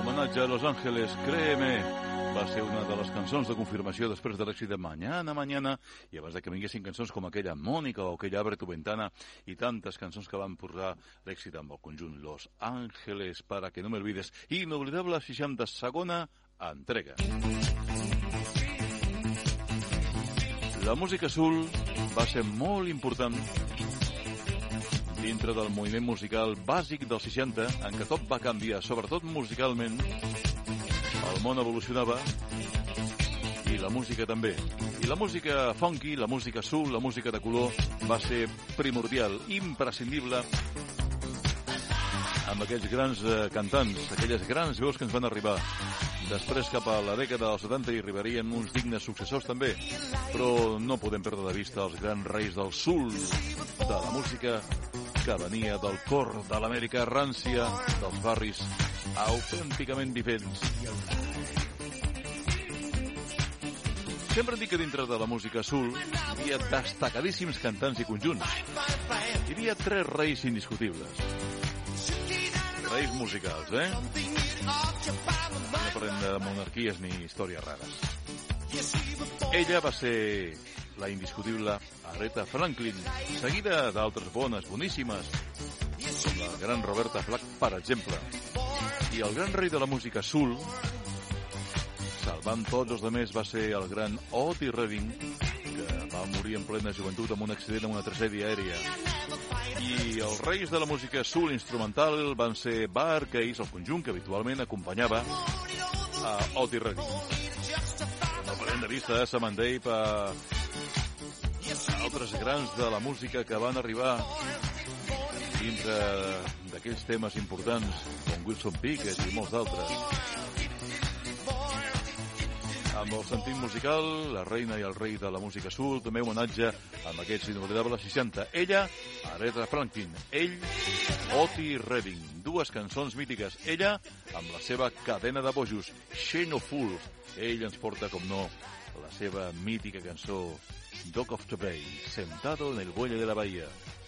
Homenatge a Los Ángeles, créeme, va ser una de les cançons de confirmació després de l'èxit de Mañana, Mañana, i abans de que vinguessin cançons com aquella Mónica o aquella Abre tu ventana i tantes cançons que van posar l'èxit amb el conjunt Los Ángeles, para que no me olvides, inoblidable 62a entrega. La música soul va ser molt important dintre del moviment musical bàsic dels 60, en què tot va canviar, sobretot musicalment. El món evolucionava i la música també. I la música funky, la música soul, la música de color va ser primordial, imprescindible, amb aquells grans cantants, aquelles grans veus que ens van arribar. Després, cap a la dècada dels 70, hi arribarien uns dignes successors també, però no podem perdre de vista els grans reis del soul, de la música que venia del cor de l'Amèrica rància, dels barris autènticament vivents. Sempre dic que dintre de la música soul hi havia destacadíssims cantants i conjunts. Hi havia 3 reis indiscutibles. Reis musicals, No parlem de monarquies ni històries rares. Ella va ser la indiscutible Aretha Franklin, seguida d'altres bones, boníssimes, com la gran Roberta Flack, per exemple. I el gran rei de la música soul, salvant tots els demés, va ser el gran Otis Redding, que va morir en plena joventut amb un accident amb una tragèdia aèria. I els reis de la música soul instrumental van ser Bar Case, el conjunt que habitualment acompanyava a Otis Redding. No perdem de vista Sam Dave, altres grans de la música que van arribar dintre d'aquells temes importants, com Wilson Pickett i molts d'altres. Amb el sentit musical, la reina i el rei de la música soul, també homenatge amb aquests inoblidables 60. Ella, Aretha Franklin. Ell, Otis Redding. 2 cançons mítiques. Ella, amb la seva cadena de bojos, Chain of Fools. Ell ens porta, com no, la seva mítica cançó Dock of the Bay, sentado en el muelle de la bahía.